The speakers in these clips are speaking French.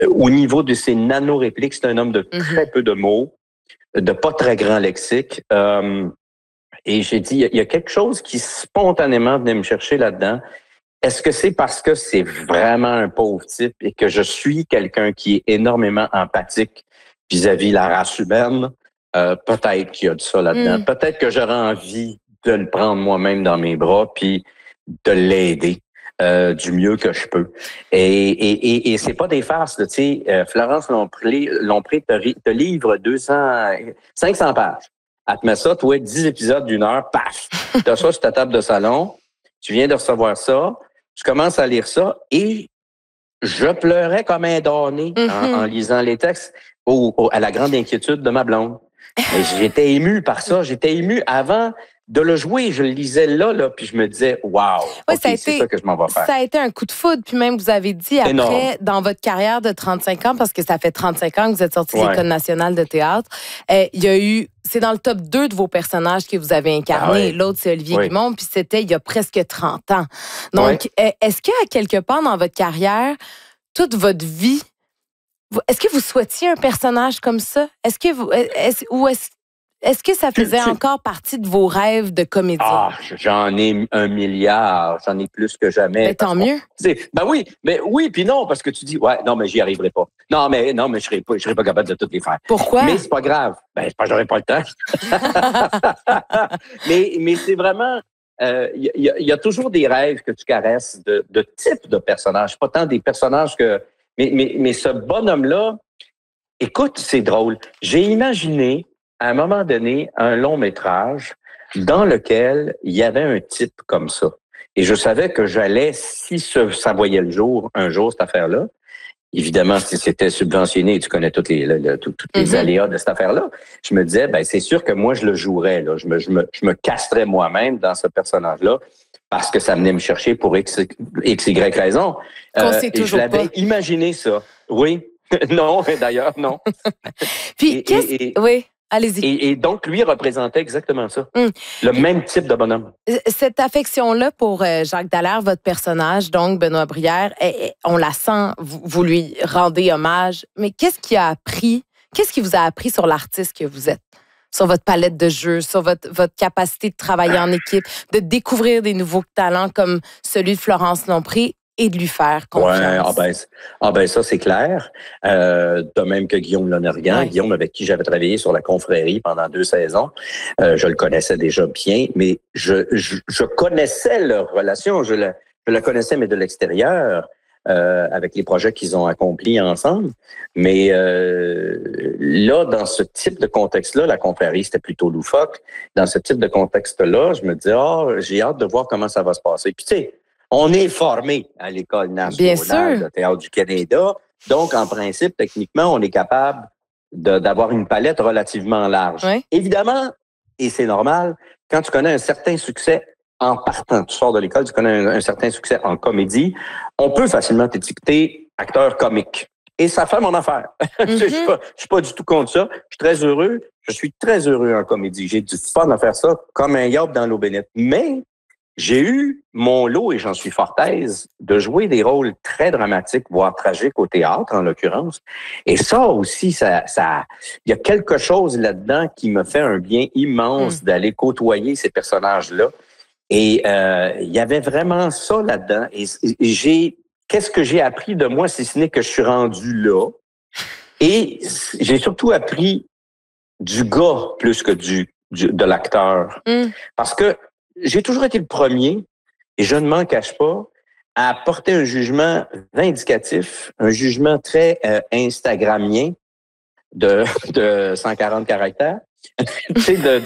au niveau de ses nanorépliques, c'est un homme de très peu de mots, de pas très grand lexique. Et j'ai dit, il y a quelque chose qui spontanément venait me chercher là-dedans. Est-ce que c'est parce que c'est vraiment un pauvre type et que je suis quelqu'un qui est énormément empathique vis-à-vis la race humaine? Peut-être qu'il y a de ça là-dedans. Peut-être que j'aurais envie de le prendre moi-même dans mes bras puis de l'aider du mieux que je peux. Et c'est pas des farces, tu sais. Florence Lompré te livre 500 pages. Elle te met ça, toi, 10 épisodes d'1 heure, paf! T'as ça sur ta table de salon, tu viens de recevoir ça, tu commences à lire ça, et je pleurais comme un damné en lisant les textes, à la grande inquiétude de ma blonde. Et j'étais ému par ça, j'étais ému avant de le jouer, je le lisais là, puis je me disais, wow, oui, okay, c'est ça que je m'en vais faire. Ça a été un coup de foudre, puis même vous avez dit après, énorme, dans votre carrière de 35 ans, parce que ça fait 35 ans que vous êtes sorti de l'École nationale de théâtre, il y a eu, c'est dans le top 2 de vos personnages que vous avez incarnés. Ah, l'autre, c'est Olivier Guimond, puis c'était il y a presque 30 ans. Donc, est-ce qu'à quelque part dans votre carrière, toute votre vie, est-ce que vous souhaitiez un personnage comme ça? Est-ce que ça faisait encore partie de vos rêves de comédien? Ah, j'en ai 1 milliard, j'en ai plus que jamais. Mais tant mieux. Ben oui, mais oui, puis non, parce que tu dis, ouais, non, mais j'y arriverai pas. Non, mais je serai pas capable de toutes les faire. Pourquoi? Mais c'est pas grave. Ben, c'est pas, j'aurais pas le temps. mais c'est vraiment, il y a toujours des rêves que tu caresses de type de personnage, pas tant des personnages que, mais ce bonhomme-là, écoute, c'est drôle. J'ai imaginé, à un moment donné, un long métrage dans lequel il y avait un type comme ça. Et je savais que j'allais, si ça voyait le jour, un jour, cette affaire-là, évidemment, si c'était subventionné, tu connais toutes les aléas de cette affaire-là, je me disais, ben c'est sûr que moi, je le jouerais. Là. Je me castrais moi-même dans ce personnage-là parce que ça venait me chercher pour X, Y raison. Je l'avais imaginé ça. Oui. Non, d'ailleurs, non. Puis, oui. Allez-y. Et donc, lui représentait exactement ça. Le même type de bonhomme. Cette affection-là pour Jacques Dallaire, votre personnage, donc Benoît Brière, on la sent, vous lui rendez hommage. Mais qu'est-ce qui vous a appris sur l'artiste que vous êtes? Sur votre palette de jeux, sur votre capacité de travailler en équipe, de découvrir des nouveaux talents comme celui de Florence Lompré et de lui faire confiance. Ouais, ça, c'est clair. De même que Guillaume Lonergan. Guillaume, avec qui j'avais travaillé sur La Confrérie pendant 2 saisons. Je le connaissais déjà bien, mais je connaissais leur relation. Je la connaissais, mais de l'extérieur, avec les projets qu'ils ont accomplis ensemble. Mais là, dans ce type de contexte-là, La Confrérie, c'était plutôt loufoque. Dans ce type de contexte-là, je me dis, j'ai hâte de voir comment ça va se passer. Puis tu sais, on est formé à l'École nationale de théâtre du Canada. Donc, en principe, techniquement, on est capable d'avoir une palette relativement large. Oui. Évidemment, et c'est normal, quand tu connais un certain succès en partant, tu sors de l'école, tu connais un certain succès en comédie, on peut facilement t'étiqueter acteur comique. Et ça fait mon affaire. Je suis pas du tout contre ça. Je suis très heureux. Je suis très heureux en comédie. J'ai du fun à faire ça comme un yob dans l'eau bénite. Mais j'ai eu mon lot, et j'en suis fort aise, de jouer des rôles très dramatiques, voire tragiques au théâtre, en l'occurrence. Et ça aussi, il y a quelque chose là-dedans qui me fait un bien immense d'aller côtoyer ces personnages-là. Et il y avait vraiment ça là-dedans. Et qu'est-ce que j'ai appris de moi, si ce n'est que je suis rendu là? Et j'ai surtout appris du gars plus que de l'acteur. Parce que j'ai toujours été le premier, et je ne m'en cache pas, à porter un jugement vindicatif, un jugement très instagramien de 140 caractères. Tu sais, de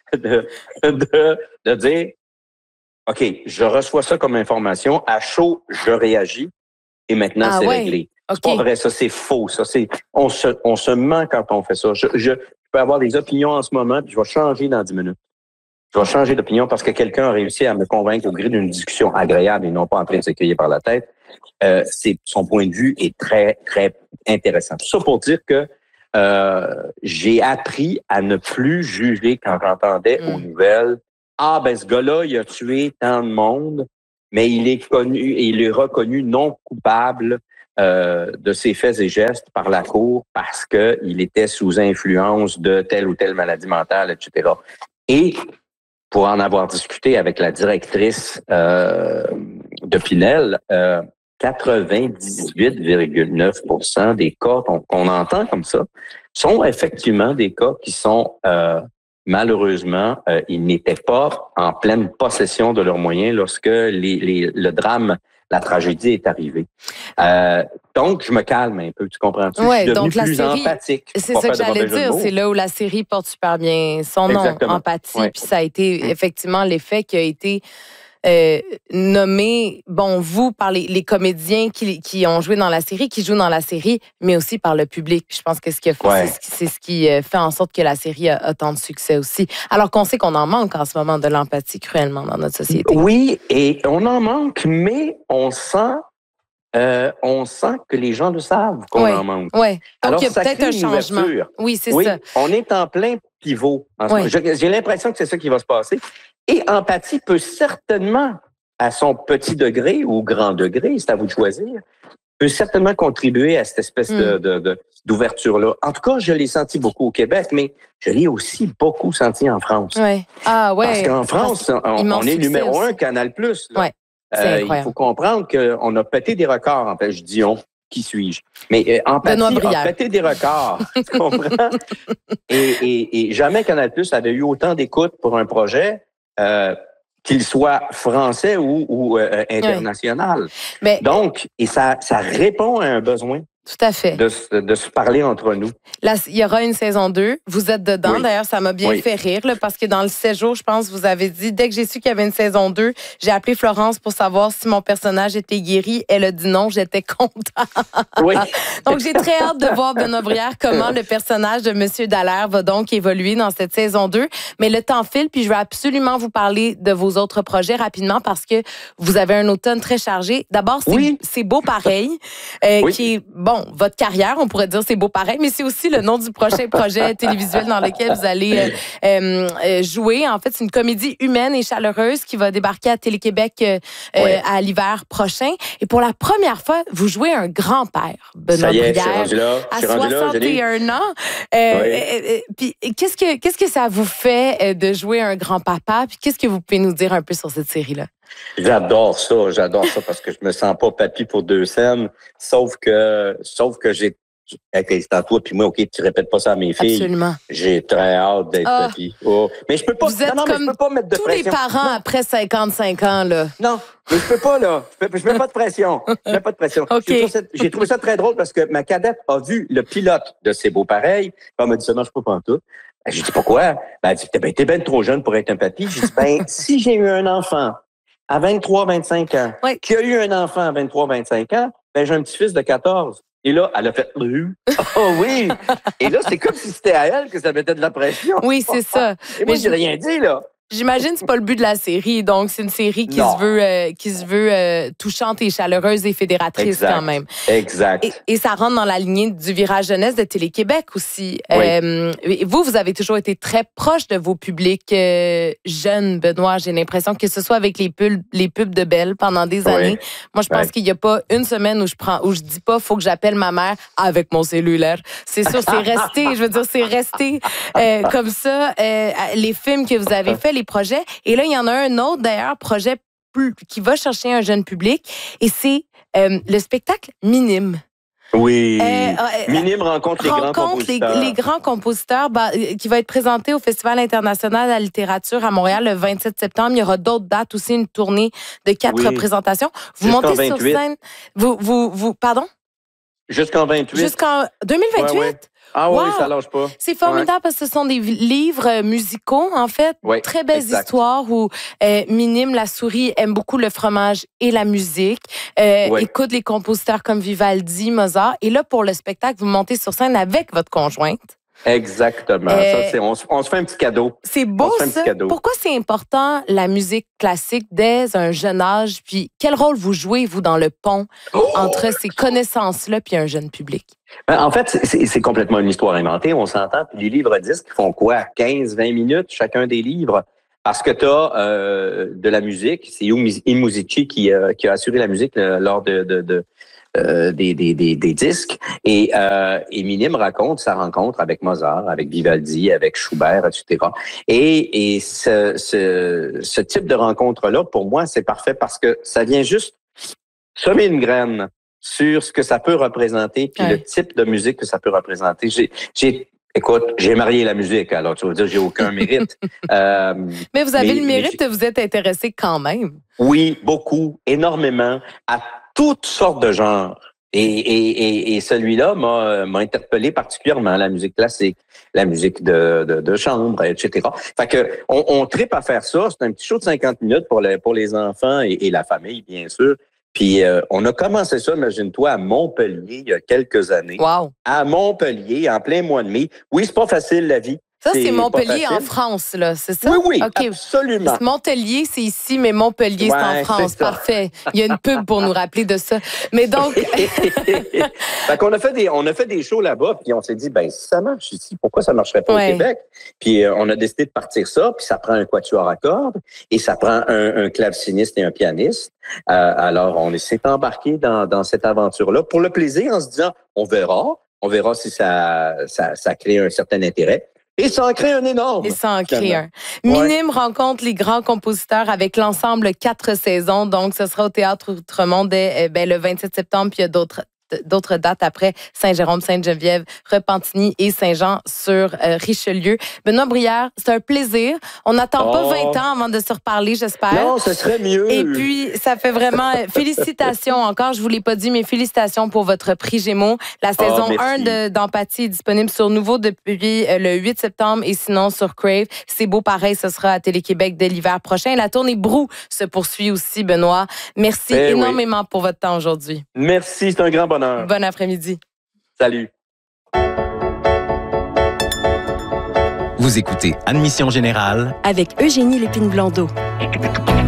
dire, OK, je reçois ça comme information, à chaud, je réagis, et maintenant c'est réglé. C'est pas vrai, ça, c'est faux. Ça, on se ment quand on fait ça. Je peux avoir des opinions en ce moment, puis je vais changer dans 10 minutes. Je vais changer d'opinion parce que quelqu'un a réussi à me convaincre au gré d'une discussion agréable et non pas en train de se cueillir par la tête. Son point de vue est très, très intéressant. Tout ça pour dire que j'ai appris à ne plus juger quand j'entendais aux nouvelles « Ah, ben ce gars-là, il a tué tant de monde, mais il est connu et il est reconnu non coupable de ses faits et gestes par la Cour parce qu'il était sous influence de telle ou telle maladie mentale, etc. Et pour en avoir discuté avec la directrice de Pinel, 98,9% des cas qu'on entend comme ça sont effectivement des cas qui sont malheureusement, ils n'étaient pas en pleine possession de leurs moyens lorsque le drame, la tragédie est arrivée. Donc, je me calme un peu, tu comprends-tu? Ouais, je suis devenu donc la plus série, empathique. c'est ça que j'allais dire. C'est là où la série porte super bien son nom, Exactement. Empathie. Ouais. Puis ça a été effectivement l'effet qui a été nommé, bon, vous, par les comédiens qui ont joué dans la série, qui jouent dans la série, mais aussi par le public. Je pense que c'est ce qui fait en sorte que la série a tant de succès aussi. Alors qu'on sait qu'on en manque en ce moment de l'empathie cruellement dans notre société. Oui, et on en manque, mais on sent que les gens le savent qu'on en manque. Oui, donc alors, il y a peut-être un changement. Oui, c'est ça. On est en plein pivot. J'ai l'impression que c'est ça qui va se passer. Et Empathie peut certainement, à son petit degré ou grand degré, c'est à vous de choisir, peut certainement contribuer à cette espèce d'ouverture-là. En tout cas, je l'ai senti beaucoup au Québec, mais je l'ai aussi beaucoup senti en France. Ouais. Ah ouais. Parce qu'en France, on est numéro 1 Canal+. Ouais, c'est incroyable. Il faut comprendre qu'on a pété des records. En fait, je dis on. Qui suis-je? Mais Empathie a pété des records. Tu comprends? Et jamais Canal+ avait eu autant d'écoute pour un projet. Qu'il soit français ou international. Mais, donc, et ça répond à un besoin. Tout à fait. De se parler entre nous. Là, il y aura une saison 2. Vous êtes dedans. Oui. D'ailleurs, ça m'a bien fait rire là, parce que dans le 7 jours, je pense, vous avez dit, dès que j'ai su qu'il y avait une saison 2, j'ai appelé Florence pour savoir si mon personnage était guéri. Elle a dit non, j'étais contente. Oui. Donc, j'ai très hâte de voir, Benoît Brière, comment le personnage de M. Dallaire va donc évoluer dans cette saison 2. Mais le temps file, puis je veux absolument vous parler de vos autres projets rapidement parce que vous avez un automne très chargé. D'abord, c'est Beau pareil, qui est, bon, votre carrière, on pourrait dire c'est beau pareil, mais c'est aussi le nom du prochain projet télévisuel dans lequel vous allez jouer. En fait, c'est une comédie humaine et chaleureuse qui va débarquer à Télé-Québec à l'hiver prochain. Et pour la première fois, vous jouez un grand-père, Benoît Brière, à 61 ans. Puis qu'est-ce que ça vous fait de jouer un grand-papa? Puis qu'est-ce que vous pouvez nous dire un peu sur cette série-là? J'adore ça parce que je me sens pas papy pour 2 scènes, sauf que j'ai c'est à toi puis moi, OK, tu répètes pas ça à mes filles. Absolument. J'ai très hâte d'être papy. Oh. Mais je peux pas Vous êtes comme je peux pas mettre de tous pression. les parents après 55 ans là. Non, mais je peux pas là. Je mets pas de pression. Je mets pas de pression. Okay. J'ai trouvé ça très drôle parce que ma cadette a vu le pilote de C'est beau pareil. Elle m'a dit ça, non, je peux pas en tout. J'ai dit pourquoi? Elle a dit t'es ben trop jeune pour être un papy. J'ai dit si j'ai eu un enfant à 23-25 ans, qui a eu un enfant à 23-25 ans, j'ai un petit-fils de 14. Et là, elle a fait « Oh oui! » Et là, c'est comme si c'était à elle que ça mettait de la pression. Oui, c'est ça. Et moi, j'ai rien dit, là. J'imagine que c'est pas le but de la série. Donc, c'est une série qui se veut touchante et chaleureuse et fédératrice quand même. Exact. Et ça rentre dans la lignée du virage jeunesse de Télé-Québec aussi. Oui. Vous avez toujours été très proche de vos publics jeunes, Benoît. J'ai l'impression que ce soit avec les pubs de Belle pendant des années. Moi, je pense qu'il y a pas une semaine où je dis pas faut que j'appelle ma mère avec mon cellulaire. C'est sûr, c'est resté. Je veux dire, c'est resté comme ça. Les films que vous avez faits, les projets. Et là, il y en a un autre, d'ailleurs, projet qui va chercher un jeune public. Et c'est le spectacle Minime. Oui. Minime rencontre les grands compositeurs. Les grands compositeurs, qui va être présenté au Festival international de la littérature à Montréal le 27 septembre. Il y aura d'autres dates aussi, une tournée de 4 représentations. Vous montez sur scène. Pardon? Jusqu'en 28. Jusqu'en 2028? Ouais. Ah oui, ça lâche pas. C'est formidable parce que ce sont des livres musicaux, en fait. Très belles histoires où Minime, la souris, aime beaucoup le fromage et la musique. Écoute les compositeurs comme Vivaldi, Mozart. Et là, pour le spectacle, vous montez sur scène avec votre conjointe. Exactement. On se fait un petit cadeau. C'est beau, ça. Pourquoi c'est important, la musique classique, dès un jeune âge? Puis, quel rôle vous jouez, vous, dans le pont entre ces connaissances-là puis un jeune public? En fait, c'est complètement une histoire inventée, on s'entend. Puis les livres disques font quoi? 15-20 minutes, chacun des livres. Parce que tu as de la musique. C'est Yu Musicici qui a assuré la musique lors de des disques. Et Minime raconte sa rencontre avec Mozart, avec Vivaldi, avec Schubert, etc. Et ce type de rencontre-là, pour moi, c'est parfait parce que ça vient juste semer une graine sur ce que ça peut représenter, puis le type de musique que ça peut représenter. Écoute, j'ai marié la musique, alors tu vas dire j'ai aucun mérite. Mais vous avez le mérite de vous être intéressé quand même. Oui, beaucoup, énormément, à toutes sortes de genres. Et celui-là m'a interpellé particulièrement, la musique classique, la musique de chambre, etc. Fait que on tripe à faire ça. C'est un petit show de 50 minutes pour les enfants et la famille, bien sûr. Puis on a commencé ça, imagine-toi, à Montpellier il y a quelques années. Wow. À Montpellier, en plein mois de mai. Oui, c'est pas facile la vie. Ça, c'est Montpellier en France, là, c'est ça? Oui, okay. Absolument. Montpellier, c'est ici, mais Montpellier, c'est en France. Parfait. Il y a une pub pour nous rappeler de ça. Mais donc... Fait qu'on a fait des shows là-bas, puis on s'est dit, ben si ça marche ici, pourquoi ça marcherait pas au Québec? Puis on a décidé de partir ça, puis ça prend un quatuor à cordes, et ça prend un claveciniste et un pianiste. Alors, on s'est embarqué dans cette aventure-là pour le plaisir, en se disant, on verra si ça crée un certain intérêt. Et ça en crée un énorme. Et ça en crée un. Minime rencontre les grands compositeurs avec l'ensemble 4 saisons. Donc, ce sera au Théâtre Outremont dès le 27 septembre. Puis il y a d'autres dates après: Saint-Jérôme, Sainte-Geneviève, Repentigny et Saint-Jean sur Richelieu. Benoît Brière, c'est un plaisir. On n'attend pas 20 ans avant de se reparler, j'espère. Non, ce serait mieux. Et puis, ça fait vraiment... félicitations encore, je vous l'ai pas dit, mais félicitations pour votre prix Gémeaux. La saison 1 d'Empathie est disponible sur Nouveau depuis le 8 septembre et sinon sur Crave. C'est beau pareil, ce sera à Télé-Québec dès l'hiver prochain. La tournée Brou se poursuit aussi, Benoît. Merci énormément pour votre temps aujourd'hui. Merci, c'est un grand bonheur. Bon après-midi. Salut. Vous écoutez Admission Générale avec Eugénie Lépine-Blondeau.